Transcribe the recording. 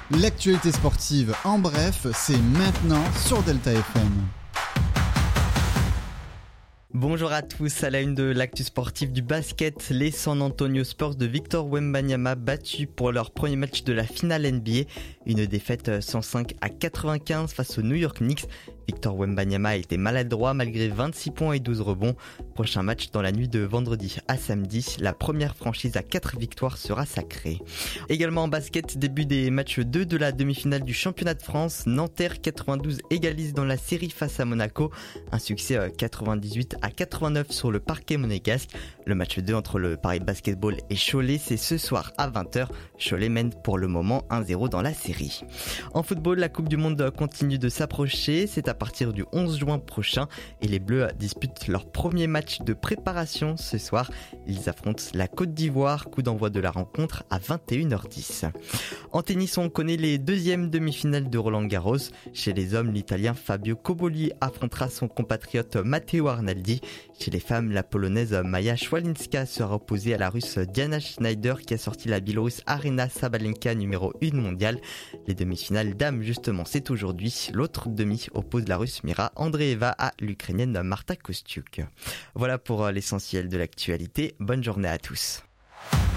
L'actualité sportive en bref, c'est maintenant sur Delta FM. Bonjour à tous, à la une de l'actu sportive du basket, les San Antonio Spurs de Victor Wembanyama battus pour leur premier match de la finale NBA. Une défaite 105-95 face aux New York Knicks. Victor Wembanyama a été maladroit malgré 26 points et 12 rebonds. Prochain match dans la nuit de vendredi à samedi. La première franchise à 4 victoires sera sacrée. Également en basket, début des matchs 2 de la demi-finale du championnat de France. Nanterre 92 égalise dans la série face à Monaco. Un succès 98-89 sur le parquet monégasque. Le match 2 entre le Paris Basketball et Cholet, c'est ce soir à 20h. Cholet mène pour le moment 1-0 dans la série. En football, la Coupe du Monde continue de s'approcher. C'est à partir du 11 juin prochain et les Bleus disputent leur premier match de préparation ce soir. Ils affrontent la Côte d'Ivoire, coup d'envoi de la rencontre à 21h10. En tennis, on connaît les deuxièmes demi-finales de Roland-Garros. Chez les hommes, l'Italien Fabio Cobolli affrontera son compatriote Matteo Arnaldi. Chez les femmes, la Polonaise Maja Szwalinska sera opposée à la Russe Diana Schneider qui a sorti la Biélorusse Arina Sabalenka numéro 1 mondiale. Les demi-finales dames, justement, c'est aujourd'hui. L'autre demi oppose la Russe Mira Andreeva à l'Ukrainienne Marta Kostyuk. Voilà pour l'essentiel de l'actualité. Bonne journée à tous.